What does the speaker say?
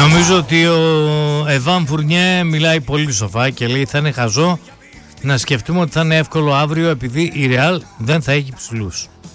Νομίζω ότι ο Εβάν Φουρνιέ μιλάει πολύ σοφά και λέει θα είναι χαζό να σκεφτούμε ότι θα είναι εύκολο αύριο επειδή η Real δεν θα έχει ψηλούς.